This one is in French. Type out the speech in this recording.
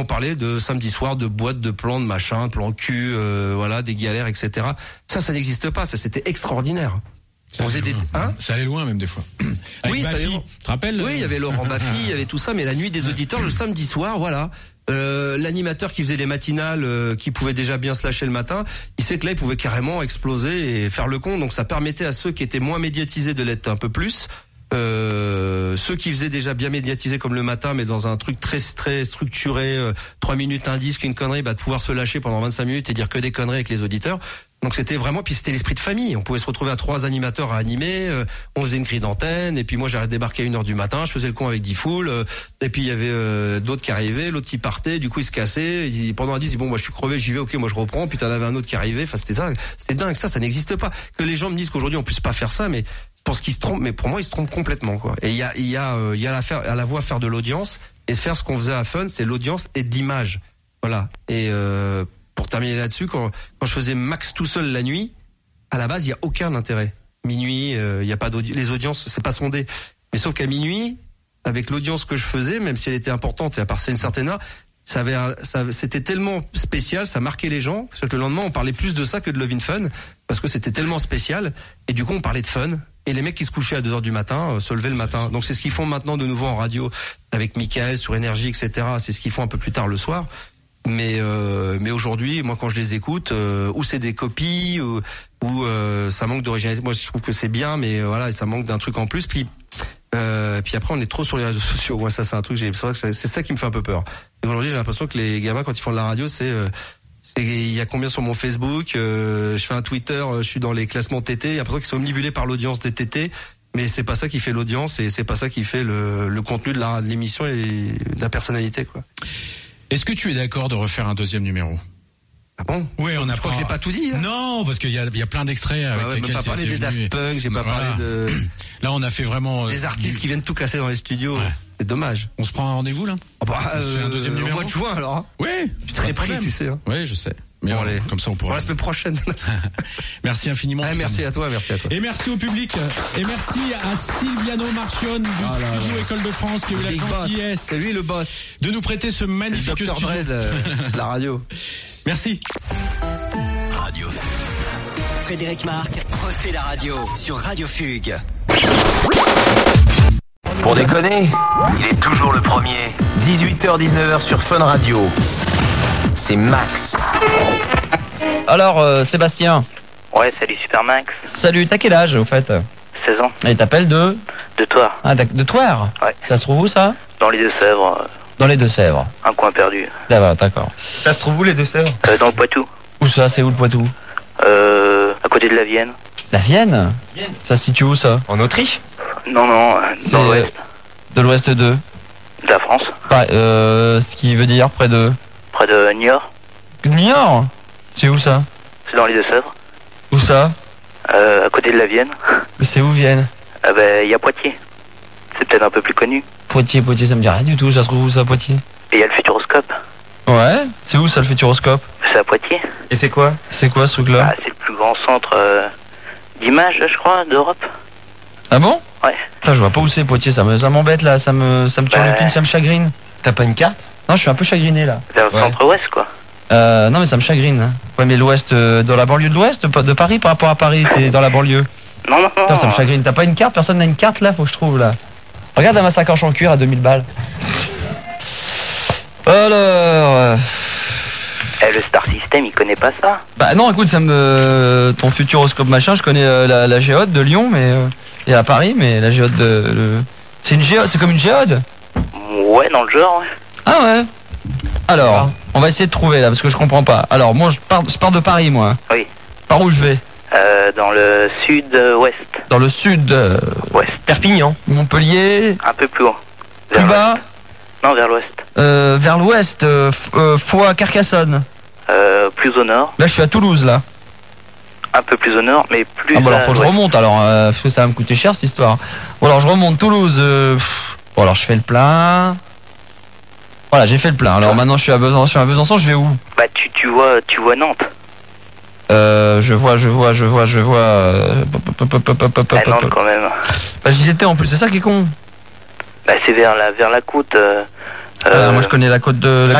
on parlait de samedi soir, de boîtes, de plans, de machin, plan cul, voilà, des galères, etc. Ça n'existe pas. Ça, c'était extraordinaire. Ça allait loin même des fois. Avec oui, Baffy, tu te rappelles? Oui, il y avait Laurent Baffy, il y avait tout ça, mais la nuit des auditeurs, le samedi soir, voilà. L'animateur qui faisait les matinales, qui pouvait déjà bien se lâcher le matin, il sait que là il pouvait carrément exploser et faire le con, donc ça permettait à ceux qui étaient moins médiatisés de l'être un peu plus. Ceux qui faisaient déjà bien médiatisé comme le matin, mais dans un truc très très structuré, 3 minutes un disque, une connerie, de pouvoir se lâcher pendant 25 minutes et dire que des conneries avec les auditeurs. Donc c'était vraiment, puis c'était l'esprit de famille. On pouvait se retrouver à 3 animateurs à animer, on faisait une grille d'antenne, et puis moi j'allais débarquer à 1h du matin, je faisais le con avec 10 foules, et puis il y avait d'autres qui arrivaient, l'autre qui partait, du coup il se cassait, pendant un 10, bon moi je suis crevé, j'y vais, ok moi je reprends, puis t'en avais un autre qui arrivait, enfin c'était dingue, ça n'existe pas. Que les gens me disent qu'aujourd'hui on puisse pas faire ça, mais pour ce qu'ils se trompent, mais pour moi ils se trompent complètement, quoi. Et il y a à la voix faire de l'audience, et faire ce qu'on faisait à Fun, c'est l'audience et de l'image. Voilà. Et pour terminer là-dessus, quand je faisais Max tout seul la nuit, à la base, il y a aucun intérêt. Minuit, il y a pas les audiences, c'est pas sondé. Mais sauf qu'à minuit, avec l'audience que je faisais, même si elle était importante et à part ça une certaine heure, c'était tellement spécial, ça marquait les gens, parce que le lendemain, on parlait plus de ça que de Love in Fun, parce que c'était tellement spécial, et du coup, on parlait de fun. Et les mecs qui se couchaient à 2h du matin se levaient le matin. Donc c'est ce qu'ils font maintenant de nouveau en radio avec Mickaël sur Énergie, etc. C'est ce qu'ils font un peu plus tard le soir. Mais aujourd'hui, moi quand je les écoute, ou c'est des copies, ou ça manque d'originalité. Moi je trouve que c'est bien, mais voilà, ça manque d'un truc en plus. Puis après on est trop sur les réseaux sociaux. Moi ça c'est un truc, c'est vrai que c'est ça qui me fait un peu peur. Et aujourd'hui j'ai l'impression que les gamins quand ils font de la radio, il y a combien sur mon Facebook, je fais un Twitter, je suis dans les classements TT, j'ai l'impression qu'ils sont omnibulés par l'audience des TT, mais c'est pas ça qui fait l'audience et c'est pas ça qui fait le contenu de l'émission et de la personnalité, quoi. Est-ce que tu es d'accord de refaire un deuxième numéro? Ah bon? Oui, je crois que j'ai pas tout dit. Hein. Non, parce qu'il y a plein d'extraits avec lesquels j'ai pas parlé des Daft Punk, j'ai pas parlé de. Là, on a fait vraiment des artistes qui viennent tout casser dans les studios. Ouais. C'est dommage. On se prend un rendez-vous là? On fait un deuxième numéro. Au mois de juin alors. Hein. Oui. Je suis très pris, tu sais. Hein. Oui, je sais. Mais bon, allez. Comme ça, on pourra. La semaine prochaine. Merci infiniment. Merci à toi. Et merci au public. Et merci à Silviano Marchione du studio École de France qui a eu la gentillesse. C'est lui le boss. De nous prêter ce magnifique studio. Dre de la radio. Merci. Radio Frédéric Marc refait la radio sur Radio Fugue. Pour déconner, il est toujours le premier. 18h-19h sur Fun Radio. C'est Max. Alors, Sébastien. Ouais, salut Super Max. Salut, t'as quel âge au fait? 16 ans. Et t'appelles de Thouars. Ah, de Thouars? Ouais. Ça se trouve où ça? Dans les Deux-Sèvres. Dans les Deux-Sèvres. Un coin perdu. D'accord. Ça se trouve où les Deux-Sèvres? Dans le Poitou. Où ça? C'est où le Poitou? À côté de la Vienne. La Vienne? Ça se situe où ça? En Autriche? Non, dans l'ouest. De l'ouest de la France. Ce qui veut dire près de Niort. Niort? C'est où ça? C'est dans les Deux-Sèvres. Où ça? À côté de la Vienne. Mais c'est où Vienne? Il y a Poitiers. C'est peut-être un peu plus connu. Poitiers, ça me dit rien du tout. Ça se trouve où ça, Poitiers? Et il y a le Futuroscope. Ouais, c'est où ça le Futuroscope? C'est à Poitiers. Et c'est quoi? C'est quoi ce truc-là? C'est le plus grand centre d'images, je crois, d'Europe. Ah bon? Ouais. Putain, je vois pas où c'est Poitiers, ça m'embête là, ça me turlupine, ça me chagrine. T'as pas une carte? Non, je suis un peu chagriné là. Vers le centre-ouest, quoi. Non, mais ça me chagrine. Hein. Ouais, mais l'ouest, dans la banlieue de l'ouest, de Paris par rapport à Paris, t'es dans la banlieue. Non. Putain, ça me chagrine. T'as pas une carte? Personne n'a une carte là? Faut que je trouve là. Regarde ma sacoche en cuir à 2000 balles. Alors... le Star System, il connaît pas ça? Bah non, écoute, ton Futuroscope machin, je connais la géode de Lyon, mais... et à Paris, mais la géode c'est une géode, c'est comme une géode? Ouais, dans le genre, ouais. Ah ouais. Alors, on va essayer de trouver là, parce que je comprends pas. Alors, moi, je pars de Paris, moi. Oui. Par où je vais? Dans le sud-ouest. Dans le sud... ouest. Perpignan. Montpellier. Un peu plus haut. Plus bas. Non, vers l'ouest. Vers l'ouest, Foix, Carcassonne. Plus au nord. Là, je suis à Toulouse, là. Un peu plus au nord, mais plus... Ah bah alors, faut que je remonte, alors, parce que ça va me coûter cher, cette histoire. Bon, alors, je remonte Toulouse. Bon, alors, je fais le plein. Voilà, j'ai fait le plein. Alors, maintenant, je suis à Besançon, je vais où? Bah, tu vois Nantes. Je vois. Nantes, quand même. Bah, j'y étais, en plus, c'est ça qui est con. Bah, c'est vers la côte... moi, je connais la côte de...